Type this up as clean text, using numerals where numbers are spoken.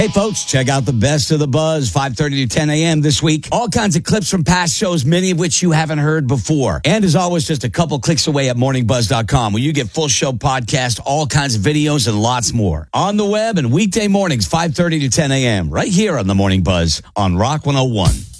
Hey, folks, check out the best of the buzz, 5:30 to 10 a.m. this week. All kinds of clips from past shows, many of which you haven't heard before. And as always, just a couple clicks away at morningbuzz.com, where you get full show podcast, all kinds of videos, and lots more. On the web and weekday mornings, 5:30 to 10 a.m. right here on the Morning Buzz on Rock 101.